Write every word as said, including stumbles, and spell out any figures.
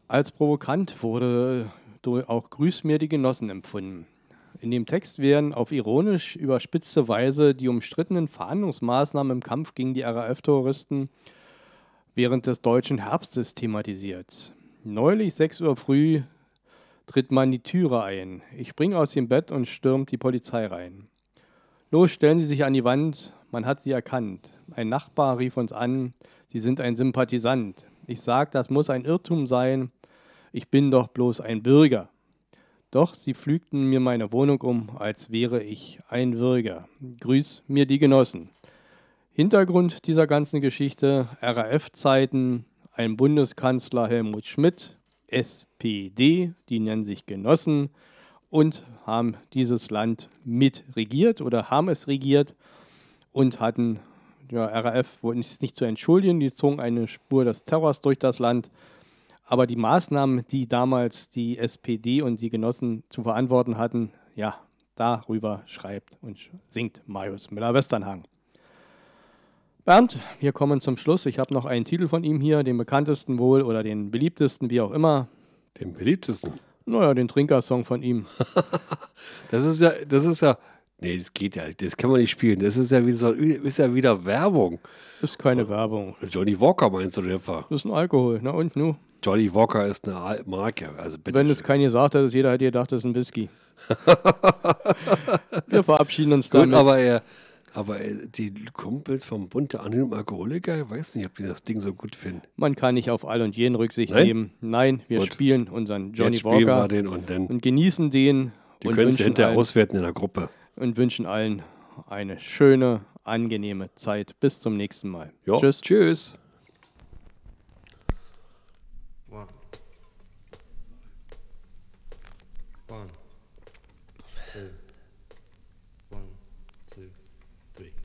Als provokant wurde auch Grüß mir die Genossen empfunden. In dem Text werden auf ironisch überspitzte Weise die umstrittenen Verhandlungsmaßnahmen im Kampf gegen die R A F-Terroristen während des deutschen Herbstes thematisiert. Neulich, sechs Uhr früh, tritt man die Türe ein. Ich springe aus dem Bett und stürmt die Polizei rein. Los, stellen Sie sich an die Wand, man hat Sie erkannt. Ein Nachbar rief uns an, Sie sind ein Sympathisant. Ich sag, das muss ein Irrtum sein, ich bin doch bloß ein Bürger. Doch sie pflügten mir meine Wohnung um, als wäre ich ein Bürger. Grüß mir die Genossen. Hintergrund dieser ganzen Geschichte, R A F-Zeiten, ein Bundeskanzler Helmut Schmidt, S P D, die nennen sich Genossen und haben dieses Land mitregiert oder haben es regiert und hatten, ja, R A F wollten es nicht zu entschuldigen, die zogen eine Spur des Terrors durch das Land. Aber die Maßnahmen, die damals die S P D und die Genossen zu verantworten hatten, ja, darüber schreibt und singt Marius Müller-Westernhagen. Bernd, wir kommen zum Schluss. Ich habe noch einen Titel von ihm hier, den bekanntesten wohl oder den beliebtesten, wie auch immer. Den beliebtesten? Naja, den Trinkersong von ihm. Das ist ja, das ist ja, nee, das geht ja nicht, das kann man nicht spielen. Das ist ja wieder, ist ja wieder Werbung. Das ist keine Werbung. Johnny Walker meinst du, der war? Das ist ein Alkohol, na und nu? Johnny Walker ist eine Marke, also bitte. Wenn es keiner gesagt hätte, jeder hätte gedacht, das ist ein Whisky. Wir verabschieden uns Gut, damit. aber er, aber die Kumpels vom Bund der anonymen Alkoholiker, ich weiß nicht, ob die das Ding so gut finden. Man kann nicht auf all und jeden Rücksicht Nein? nehmen. Nein, wir Gut. spielen unseren Johnny Jetzt spielen Walker wir den und dann. und genießen den Die und können sie wünschen, hinterher allen, auswerten in der Gruppe. und wünschen allen eine schöne, angenehme Zeit. Bis zum nächsten Mal. Jo, Tschüss. Tschüss. One. One. Two. One, two, three.